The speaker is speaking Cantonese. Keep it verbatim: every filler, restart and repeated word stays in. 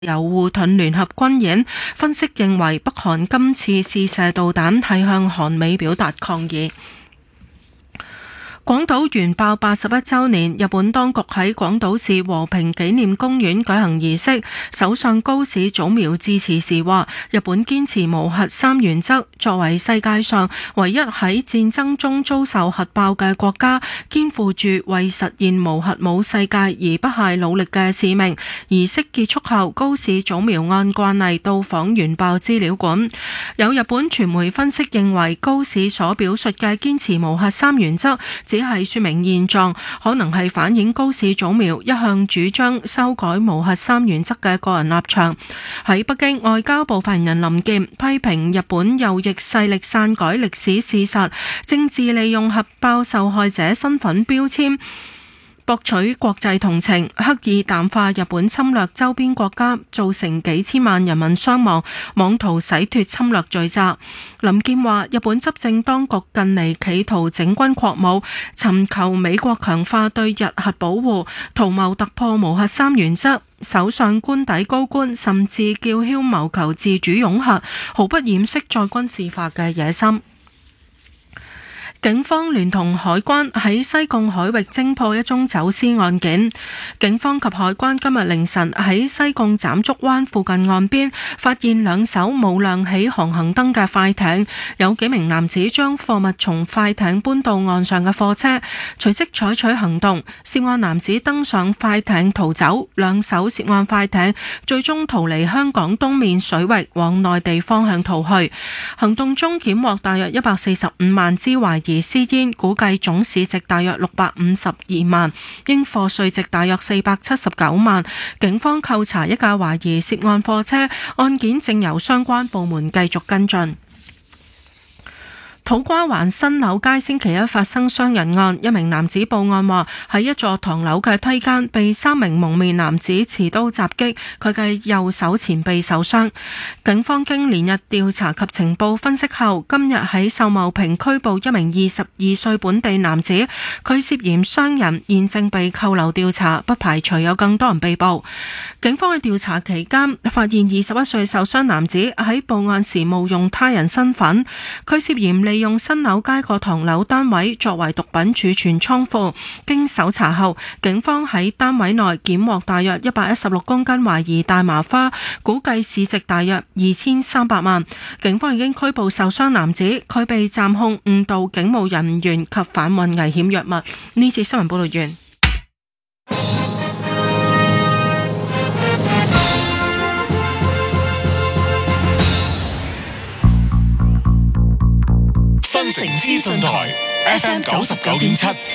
由護盾聯合軍演，分析認為北韓今次試射導彈係向韓美表達抗議。廣島原爆八十一週年，日本當局喺廣島市和平紀念公園舉行儀式，首相高市早苗致辭時話：日本堅持無核三原則，作為世界上唯一喺戰爭中遭受核爆嘅國家，肩負住為實現無核武世界而不懈努力嘅使命。儀式結束後，高市早苗按慣例到訪原爆資料館。有日本傳媒分析認為，高市所表述嘅堅持無核三原則只係說明現狀，可能係反映高市早苗一向主張修改無核三原則嘅個人立場。喺北京，外交部發言人林健批評日本右翼勢力篡改歷史事實，政治利用核爆受害者身份標籤，博取國際同情，刻意淡化日本侵略周邊國家，造成幾千萬人民傷亡，妄圖洗脫侵略罪責。林健話：日本執政當局近嚟企圖整軍擴武，尋求美國強化對日核保護，圖謀突破無核三原則。首相官邸高官甚至叫囂謀求自主擁核，毫不掩飾再軍事化嘅野心。警方聯同海關喺西貢海域偵破一宗走私案件。警方及海關今日凌晨喺西貢斬竹灣附近岸邊發現兩艘冇亮起航行燈嘅快艇，有幾名男子將貨物從快艇搬到岸上嘅貨車，隨即採取行動，涉案男子登上快艇逃走，兩艘涉案快艇最終逃離香港東面水域往內地方向逃去。行動中檢獲大約一百四十五萬支懷疑而私煙，估計總市值大約六百五十二萬，應課稅值大約四百七十九萬。警方扣查一架懷疑涉案貨車，案件正由相關部門繼續跟進。土瓜灣新樓街星期一發生傷人案，一名男子報案話喺一座唐樓嘅梯間被三名蒙面男子持刀襲擊，佢嘅右手前臂受傷。警方經連日調查及情報分析後，今日喺秀茂坪拘捕一名二十二歲本地男子，佢涉嫌傷人，現正被扣留調查，不排除有更多人被捕。警方喺調查期間發現二十一歲受傷男子喺報案時冒用他人身份，佢涉嫌利用新樓街個唐樓單位作為毒品儲存倉庫。經搜查後，警方喺單位內檢獲大約一百一十六公斤懷疑大麻花，估計市值大約二千三百萬。警方已經拘捕受傷男子，佢被暫控誤導警務人員及販運危險藥物。呢次新聞報道完。 新城資訊台 F M 九十九點七，